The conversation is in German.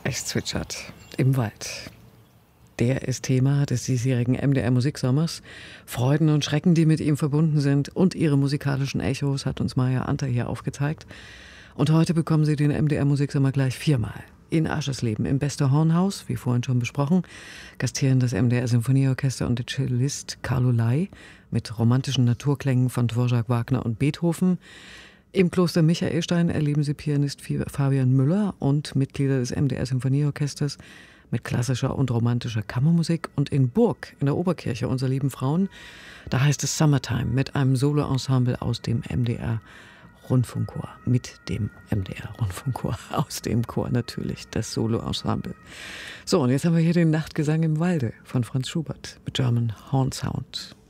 Es zwitschert im Wald. Der ist Thema des diesjährigen MDR Musiksommers. Freuden und Schrecken, die mit ihm verbunden sind, und ihre musikalischen Echos hat uns Maja Anter hier aufgezeigt. Und heute bekommen Sie den MDR Musiksommer gleich 4-mal. In Aschersleben im Bester Hornhaus, wie vorhin schon besprochen, gastieren das MDR Symphonieorchester und der Cellist Carlo Ley mit romantischen Naturklängen von Dvorak, Wagner und Beethoven. Im Kloster Michaelstein erleben Sie Pianist Fabian Müller und Mitglieder des MDR Symphonieorchesters mit klassischer und romantischer Kammermusik. Und in Burg, in der Oberkirche unserer lieben Frauen, da heißt es Summertime mit einem Soloensemble aus dem MDR Rundfunkchor. Mit dem MDR Rundfunkchor. Aus dem Chor natürlich, das Soloensemble. So, und jetzt haben wir hier den Nachtgesang im Walde von Franz Schubert mit German Horn Sound.